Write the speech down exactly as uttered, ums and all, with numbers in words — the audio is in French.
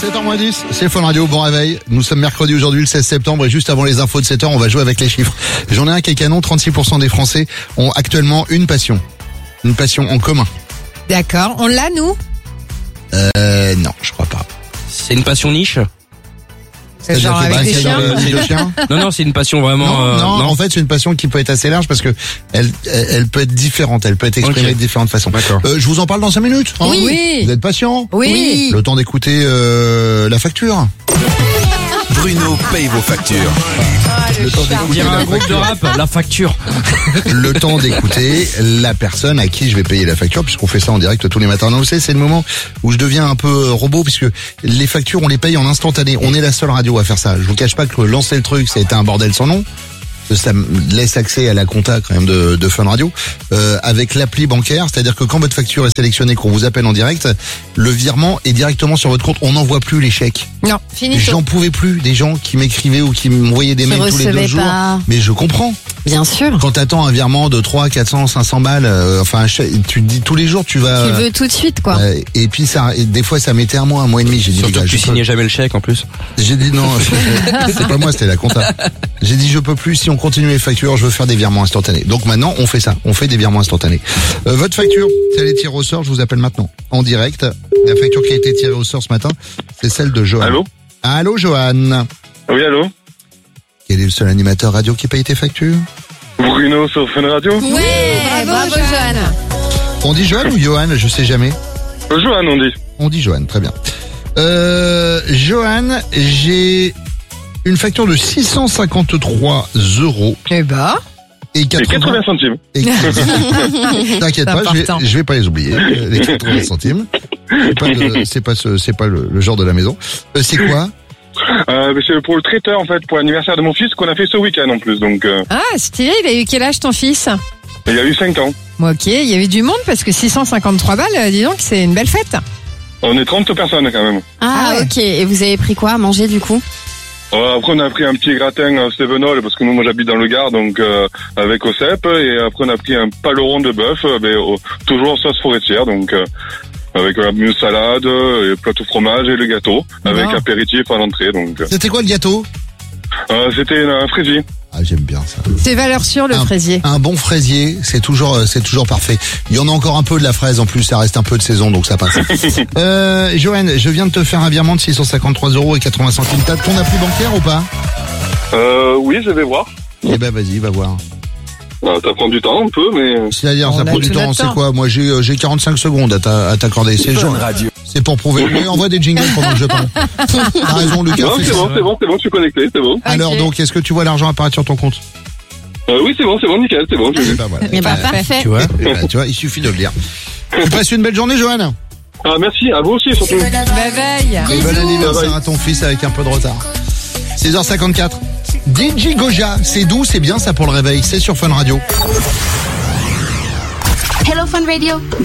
sept heures moins dix, c'est Fun Radio, bon réveil. Nous sommes mercredi aujourd'hui, le seize septembre, et juste avant les infos de sept heures, on va jouer avec les chiffres. J'en ai un qui est canon, trente-six pour cent des Français ont actuellement une passion. Une passion en commun. D'accord, on l'a nous? Euh, non, je crois pas. C'est une passion niche? C'est genre que, avec bah, des c'est chiens dans le- le chien Non, non, c'est une passion vraiment... non, euh, non, en fait c'est une passion qui peut être assez large parce que elle, elle, elle peut être différente, elle peut être exprimée Ok. de différentes façons. D'accord. Euh, je vous en parle dans cinq minutes. hein. Oui. Vous êtes patient? Oui. Le temps d'écouter euh, la facture. Bruno paye vos factures. Le temps On d'écouter dirait la un groupe de facture. rap, la facture. Le temps d'écouter la personne à qui je vais payer la facture, puisqu'on fait ça en direct tous les matins. Non, vous savez, c'est le moment où je deviens un peu robot, puisque les factures, on les paye en instantané. On est la seule radio à faire ça. Je vous cache pas que lancer le truc, ça a été un bordel sans nom. Ça me laisse accès à la compta quand même de, de Fun Radio euh, avec l'appli bancaire, c'est-à-dire que quand votre facture est sélectionnée, qu'on vous appelle en direct, le virement est directement sur votre compte. On n'envoie plus les chèques. Non, fini. J'en pouvais plus des gens qui m'écrivaient ou qui m'envoyaient des Qui mails tous les deux recevaient jours. pas. Mais je comprends. Bien sûr. Quand t'attends un virement de trois, quatre cents, cinq cents balles, euh, enfin un chèque, tu te dis tous les jours tu vas. Tu veux tout de suite, quoi. euh, et puis ça, et des fois ça mettait un mois, un mois et demi. J'ai dit les Surtout gars, que tu je peux- signais jamais le chèque en plus. j'ai dit non, c'est pas moi, c'était la compta. J'ai dit je peux plus, si on continue les factures, je veux faire des virements instantanés. Donc maintenant, on fait ça, on fait des virements instantanés. Euh, votre facture, si elle est tirée au sort, je vous appelle maintenant, en direct. La facture qui a été tirée au sort ce matin, c'est celle de Johan. Allô? Allô Johan. Oui, allô? Quel est le seul animateur radio qui paye tes factures? Bruno sur Fun Radio? Oui, bravo, Joanne. On dit Johan ou Johan? Je sais jamais. Johan, on dit. On dit Johan, très bien. Euh, Johan, j'ai une facture de six cent cinquantetrois euros Eh ben, et C'est quatre-vingts quatre-vingts centimes. et T'inquiète pas, je vais, important. je vais pas les oublier, euh, les quatre-vingts centimes. C'est pas, de- c'est pas, ce- c'est pas le, le genre de la maison. Euh, c'est quoi? Euh, c'est pour le traiteur, en fait, pour l'anniversaire de mon fils qu'on a fait ce week-end en plus. Donc, euh, ah, stylé, il a eu quel âge ton fils? il a eu cinq ans. Bon, ok, il y avait du monde parce que six cent cinquante-trois balles, euh, dis donc, c'est une belle fête. On est trente personnes quand même. Ah, Ah ouais. ok. Et vous avez pris quoi à manger, du coup? Euh, après, on a pris un petit gratin euh, Stevenol, parce que nous, moi, j'habite dans le Gard, donc euh, avec au cèpe. Et après, on a pris un paleron de bœuf, euh, ben, au- toujours en sauce forestière, donc euh, avec euh, une salade, euh, et plateau fromage et le gâteau, avec Wow. apéritif à l'entrée. Donc, euh, C'était quoi le gâteau? euh, c'était un fraisier. Ah, j'aime bien ça. C'est valeur sûre, le un, fraisier. Un bon fraisier, c'est toujours, euh, c'est toujours parfait. Il y en a encore un peu de la fraise en plus, ça reste un peu de saison, donc ça passe. euh, Johan, je viens de te faire un virement de six cent cinquante-trois euros et quatre-vingts centimes. T'as ton appli bancaire ou pas? Euh, oui, je vais voir. Eh ben, vas-y, va voir. Euh, ça prend du temps un peu, mais... C'est-à-dire, On ça a prend du tout temps, notre c'est temps. quoi? Moi, j'ai, euh, j'ai quarante-cinq secondes à t'a- à t'accorder. C'est le Fun genre. Radio. C'est pour prouver. Mais envoie des jingles pendant que je parle. T'as raison, Lucas. Non, fais c'est ça. bon, c'est bon, c'est bon, je suis connecté, c'est bon. Alors, Ok. donc, est-ce que tu vois l'argent apparaître sur ton compte? Euh, oui, c'est bon, c'est bon, nickel, c'est bon. je- Eh ben, voilà. Eh ben, Eh ben, parfait. Tu vois? eh ben, tu vois, il suffit de le dire. Tu passes une belle journée, Johan. Ah, merci, à vous aussi, surtout. Bye bye. Et bon anniversaire à ton fils avec un peu de retard. six heures cinquante-quatre. D J Goja, c'est doux, c'est bien ça pour le réveil. C'est sur Fun Radio. Hello Fun Radio.